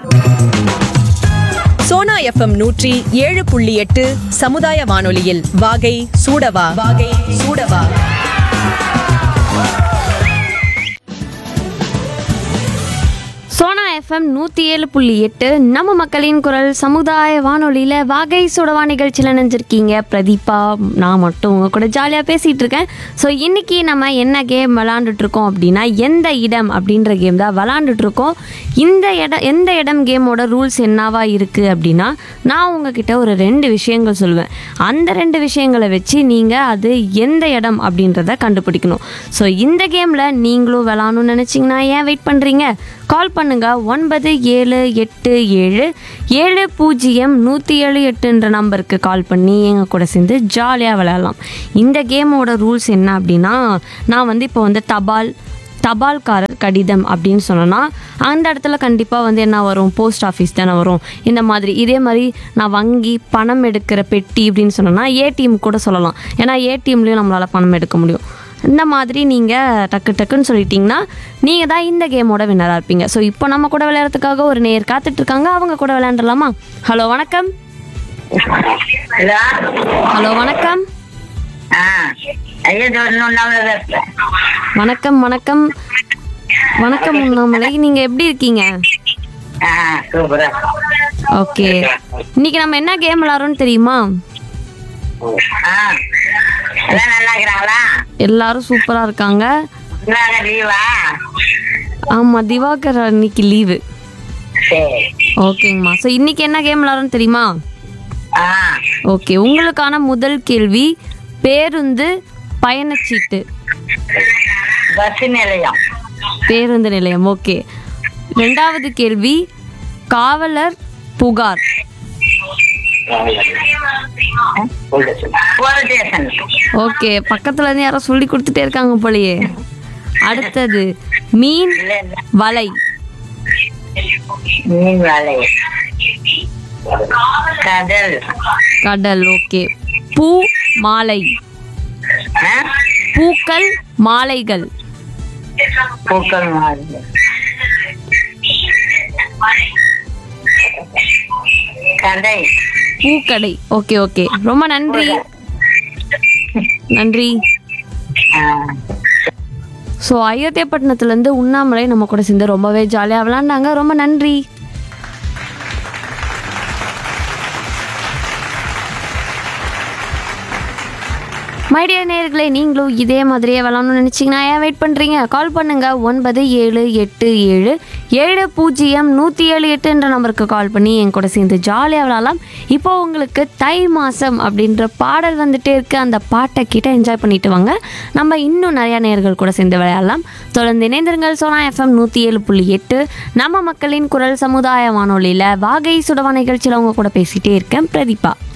Sona FM 107.8 சமுதாய வானொலியில் வாகை சூடவா வாகை சூடவா. சோனா எஃப்எம் 107.8 நம்ம மக்களின் குரல் சமுதாய வானொலியில் வாகை சுடவா நிகழ்ச்சியில் நினைஞ்சிருக்கீங்க பிரதீபா. நான் மட்டும் உங்கள் கூட ஜாலியாக பேசிகிட்டு இருக்கேன். ஸோ இன்றைக்கி நம்ம என்ன கேம் விளாண்டுட்ருக்கோம் அப்படின்னா எந்த இடம் அப்படின்ற கேம் தான் விளாண்டுட்ருக்கோம். எந்த இடம் கேமோட ரூல்ஸ் என்னவா இருக்குது அப்படின்னா நான் உங்ககிட்ட ஒரு 2 விஷயங்கள் சொல்லுவேன். அந்த 2 விஷயங்களை வச்சு நீங்கள் அது எந்த இடம் அப்படின்றத கண்டுபிடிக்கணும். ஸோ இந்த கேமில் நீங்களும் விளாடணும்னு நினச்சிங்கன்னா ஏன் வெயிட் பண்ணுறீங்க? கால் பண்ணுங்க 9787070178 நம்பருக்கு கால் பண்ணி எங்கள் கூட சேர்ந்து ஜாலியாக விளையாடலாம். இந்த கேமோட ரூல்ஸ் என்ன அப்படின்னா நான் இப்போ தபால்காரர் கடிதம் அப்படின்னு சொன்னேன்னா அந்த இடத்துல கண்டிப்பாக என்ன வரும்? போஸ்ட் ஆஃபீஸ் தானே வரும். இதே மாதிரி நான் வங்கி பணம் எடுக்கிற பெட்டி அப்படின்னு சொன்னேன்னா ஏடிஎம் கூட சொல்லலாம். ஏன்னா ஏடிஎம்லேயும் நம்மளால் பணம் எடுக்க முடியும். இந்த மாதிரி நீங்கள் டக்குன்னு சொல்லிட்டீங்கன்னா நீங்கள் தான் இந்த கேமோட வின்னராக இருப்பீங்க. ஸோ இப்போ நம்ம கூட விளையாடுறதுக்காக ஒரு நேர் காத்துட்ருக்காங்க. அவங்க கூட விளையாண்டுலாமா? ஹலோ வணக்கம். ஹலோ வணக்கம். வணக்கம் வணக்கம் வணக்கம் உண்ணாமலை. நீங்கள் எப்படி இருக்கீங்க? ஓகே, இன்னைக்கு நம்ம என்ன கேம் விளையாடுறோம்னு தெரியுமா? எல்லாரும் சூப்பரா இருக்காங்க. ஆமா, திவாகர் இன்னைக்கு லீவு. ஓகேங்கம்மா. ஸோ இன்னைக்கு என்ன கேம் விளையாடுறோம்னு தெரியுமா? ஓகே, உங்களுக்கான முதல் கேள்வி பேருந்து பயணச்சீட்டு. பேருந்து நிலையம். ஓகே. 2வது கேள்வி காவலர் புகார். ஓகே, பக்கத்துல இருந்து யாரோ சொல்லி கொடுத்துட்டே இருக்காங்க போலயே. அடுத்தது மீன் வலை. கடல். ஓகே. பூ மாலை. பூக்கள் மாலைகள். பூக்கடை. ஓகே ஓகே, ரொம்ப நன்றி. நன்றி. ஸோ அயோத்தியாப்பட்டினத்துலேருந்து உண்ணாமலை நம்ம கூட சேர்ந்து ரொம்பவே ஜாலியாக விளாண்டாங்க. ரொம்ப நன்றி. மைடியர் நேயர்களே, நீங்களும் இதே மாதிரியே விளாடணும்னு நினச்சிங்கன்னா ஏன் வெயிட் பண்ணுறீங்க? கால் பண்ணுங்கள் 9787700178 நம்பருக்கு கால் பண்ணி என் கூட சேர்ந்து ஜாலியாக விளாடலாம். இப்போ உங்களுக்கு தை மாதம் அப்படின்ற பாடல் வந்துட்டே இருக்குது. அந்த பாட்டை கிட்ட என்ஜாய் பண்ணிட்டு வாங்க. நம்ம இன்னும் நிறையா நேயர்கள் கூட சேர்ந்து விளையாடலாம். தொடர்ந்து இணைந்திருங்கள். சோனா எஃப்எம் 107.8 நம்ம மக்களின் குரல் சமுதாய வானொலியில் வாகை சுடவா நிகழ்ச்சியில் அவங்க கூட பேசிகிட்டே இருக்கேன் பிரதீபா.